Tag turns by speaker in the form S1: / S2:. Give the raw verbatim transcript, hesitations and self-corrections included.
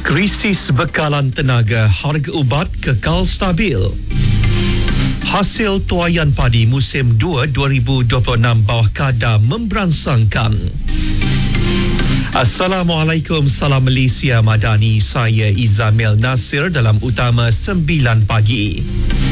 S1: Krisis bekalan tenaga, harga ubat kekal stabil. Hasil tuaian padi musim dua dua ribu dua puluh enam bawah kadar memberansangkan. Assalamualaikum, salam Malaysia Madani. Saya Izamil Nasir dalam Utama sembilan pagi.